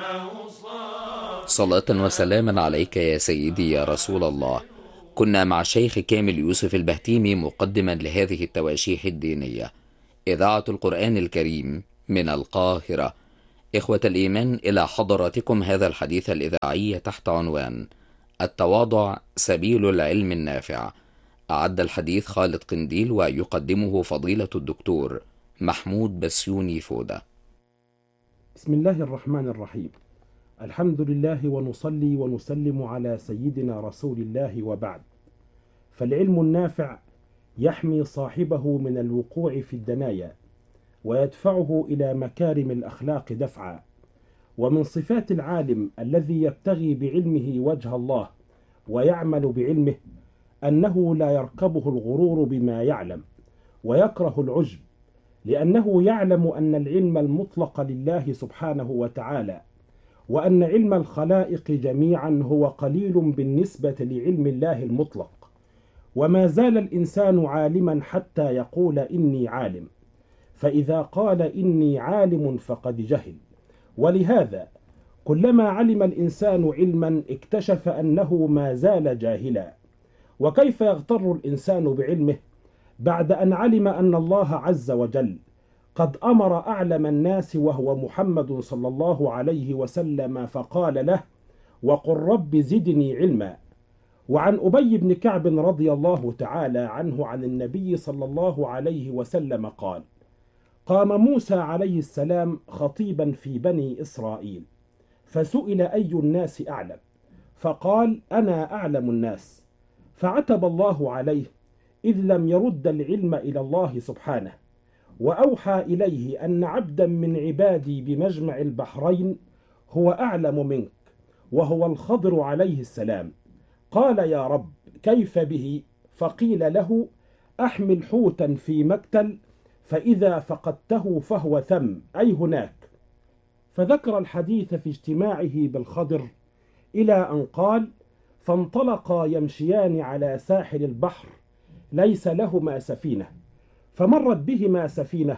صلاة وسلاما عليك يا سيدي يا رسول الله. كنا مع الشيخ كامل يوسف البهتيمي مقدما لهذه التواشيح الدينية، إذاعة القرآن الكريم من القاهرة. إخوة الإيمان، إلى حضراتكم هذا الحديث الإذاعي تحت عنوان التواضع سبيل العلم النافع. أعد الحديث خالد قنديل ويقدمه فضيلة الدكتور محمود بسيوني فودة. بسم الله الرحمن الرحيم. الحمد لله ونصلي ونسلم على سيدنا رسول الله، وبعد. فالعلم النافع يحمي صاحبه من الوقوع في الدنايا ويدفعه إلى مكارم الأخلاق دفعا. ومن صفات العالم الذي يبتغي بعلمه وجه الله ويعمل بعلمه أنه لا يركبه الغرور بما يعلم ويكره العجب، لأنه يعلم أن العلم المطلق لله سبحانه وتعالى، وأن علم الخلائق جميعا هو قليل بالنسبة لعلم الله المطلق. وما زال الإنسان عالما حتى يقول إني عالم، فإذا قال إني عالم فقد جهل. ولهذا كلما علم الإنسان علما اكتشف أنه ما زال جاهلا. وكيف يغتر الإنسان بعلمه بعد أن علم أن الله عز وجل قد أمر أعلم الناس وهو محمد صلى الله عليه وسلم فقال له: وقل رب زدني علما. وعن أبي بن كعب رضي الله تعالى عنه عن النبي صلى الله عليه وسلم قال: قام موسى عليه السلام خطيبا في بني إسرائيل، فسئل أي الناس أعلم، فقال: أنا أعلم الناس. فعتب الله عليه إذ لم يرد العلم إلى الله سبحانه، وأوحى إليه أن عبدا من عبادي بمجمع البحرين هو أعلم منك، وهو الخضر عليه السلام. قال: يا رب كيف به؟ فقيل له: أحمل حوتا في مكتل، فإذا فقدته فهو ثم، أي هناك. فذكر الحديث في اجتماعه بالخضر إلى أن قال: فانطلقا يمشيان على ساحل البحر ليس لهما سفينة، فمرت بهما سفينة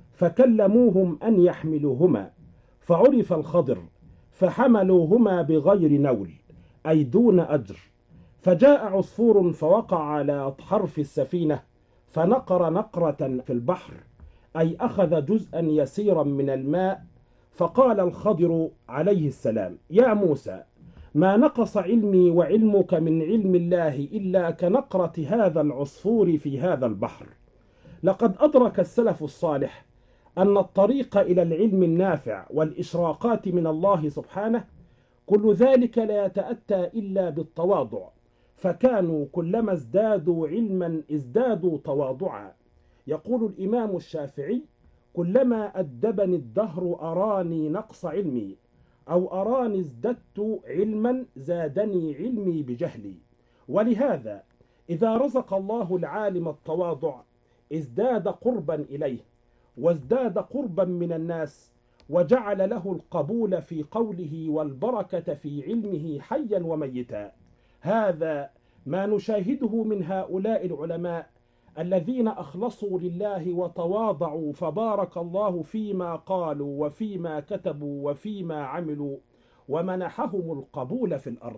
فكلموهم أن يحملوهما، فعرف الخضر فحملوهما بغير نول، أي دون أجر. فجاء عصفور فوقع على حرف السفينة فنقر نقرة في البحر، أي أخذ جزءا يسيرا من الماء. فقال الخضر عليه السلام: يا موسى، ما نقص علمي وعلمك من علم الله إلا كنقرة هذا العصفور في هذا البحر. لقد أدرك السلف الصالح أن الطريق إلى العلم النافع والإشراقات من الله سبحانه كل ذلك لا يتأتى إلا بالتواضع، فكانوا كلما ازدادوا علما ازدادوا تواضعا. يقول الإمام الشافعي: كلما أدبني الدهر أراني نقص علمي، أو أراني ازددت علما زادني علمي بجهلي. ولهذا إذا رزق الله العالم التواضع ازداد قربا إليه، وازداد قربا من الناس، وجعل له القبول في قوله والبركة في علمه حيا وميتا. هذا ما نشاهده من هؤلاء العلماء الذين أخلصوا لله وتواضعوا، فبارك الله فيما قالوا وفيما كتبوا وفيما عملوا، ومنحهم القبول في الأرض.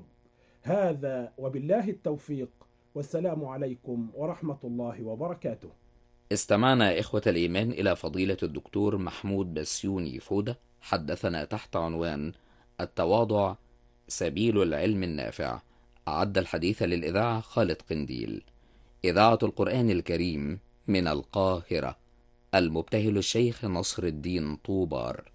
هذا وبالله التوفيق، والسلام عليكم ورحمة الله وبركاته. استمعنا إخوة الإيمان إلى فضيلة الدكتور محمود بسيوني فودة، حدثنا تحت عنوان التواضع سبيل العلم النافع. أعد الحديث للإذاعة خالد قنديل. إذاعة القرآن الكريم من القاهرة. المبتهل الشيخ نصر الدين طوبار.